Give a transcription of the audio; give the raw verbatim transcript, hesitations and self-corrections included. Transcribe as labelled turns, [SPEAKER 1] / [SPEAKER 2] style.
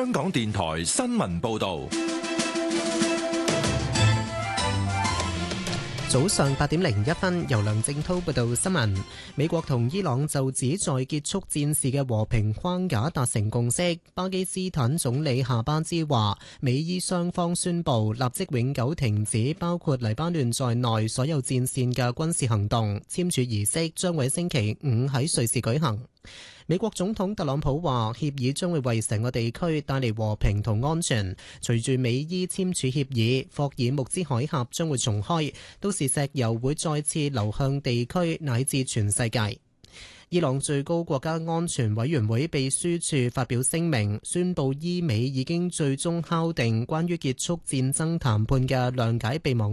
[SPEAKER 1] 香港電台新聞報道。
[SPEAKER 2] 早上八點零一分，由梁正濤報道新聞。美國同伊朗就旨在結束戰事嘅和平框架達成共識。巴基斯坦總理夏巴茲話，美伊雙方宣布立即永久停止包括黎巴嫩在內所有戰線嘅軍事行動，簽署儀式將會星期五喺瑞士舉行。美國總統特朗普話，協議將會為成個地區帶嚟和平同安全。隨住美伊簽署協議，霍爾木茲海峽將會重開，到時石油會再次流向地區乃至全世界。伊朗最高國家安全委員會秘書處發表聲明，宣布伊美已經最終敲定關於結束戰爭談判嘅諒解備忘